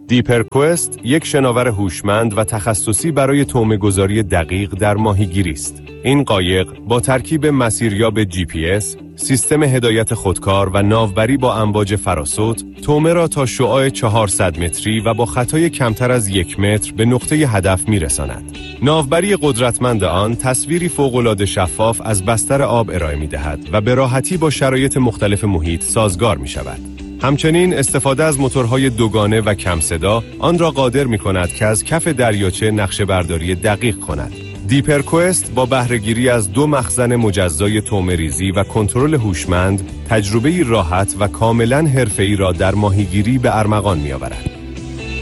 دیپرکوست یک شناور هوشمند و تخصصی برای طعمه‌گذاری دقیق در ماهیگیری است. این قایق با ترکیب مسیریاب GPS، سیستم هدایت خودکار و ناوبری با امواج فراسوت، طعمه را تا شعاع 400 متری و با خطای کمتر از 1 متر به نقطه هدف می‌رساند. ناوبری قدرتمند آن تصویری فوق‌العاده شفاف از بستر آب ارائه می‌دهد و به راحتی با شرایط مختلف محیط سازگار می‌شود. همچنین استفاده از موتورهای دوگانه و کم صدا آن را قادر می‌کند که از کف دریاچه نقشه‌برداری دقیق کند. دیپرکوست با بهره‌گیری از 2 مخزن مجزای طعمه‌ریزی و کنترل هوشمند، تجربه‌ای راحت و کاملاً حرفه‌ای را در ماهیگیری به ارمغان می‌آورد.